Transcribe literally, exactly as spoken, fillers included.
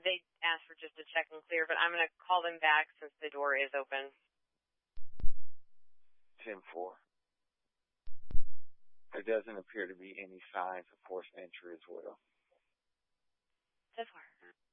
they asked for just a check and clear, but I'm going to call them back since the door is open. ten four. There doesn't appear to be any signs of forced entry as well. ten four.